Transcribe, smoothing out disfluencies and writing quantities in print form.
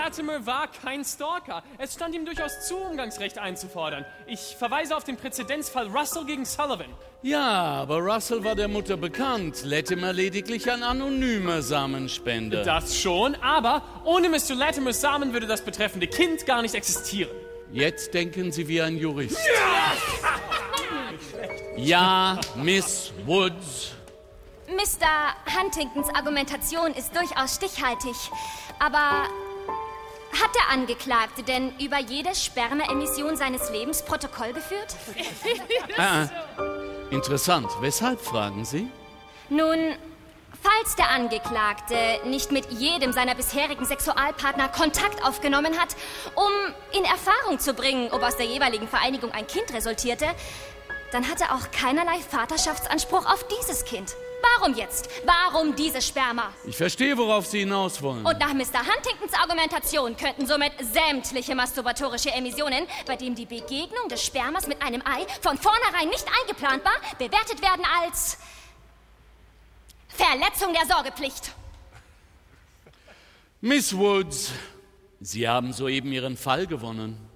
Latimer war kein Stalker. Es stand ihm durchaus zu, Umgangsrecht einzufordern. Ich verweise auf den Präzedenzfall Russell gegen Sullivan. Ja, aber Russell war der Mutter bekannt. Latimer lediglich ein anonymer Samenspender. Das schon, aber ohne Mr. Latimers Samen würde das betreffende Kind gar nicht existieren. Jetzt denken Sie wie ein Jurist. Ja, Miss Woods. Mr. Huntingtons Argumentation ist durchaus stichhaltig, aber hat der Angeklagte denn über jede Spermaemission seines Lebens Protokoll geführt? Interessant. Weshalb, fragen Sie? Nun, falls der Angeklagte nicht mit jedem seiner bisherigen Sexualpartner Kontakt aufgenommen hat, um in Erfahrung zu bringen, ob aus der jeweiligen Vereinigung ein Kind resultierte, dann hat er auch keinerlei Vaterschaftsanspruch auf dieses Kind. Warum jetzt? Warum dieses Sperma? Ich verstehe, worauf Sie hinaus wollen. Und nach Mr. Huntingtons Argumentation könnten somit sämtliche masturbatorische Emissionen, bei denen die Begegnung des Spermas mit einem Ei von vornherein nicht eingeplant war, bewertet werden als Verletzung der Sorgepflicht. Miss Woods, Sie haben soeben Ihren Fall gewonnen.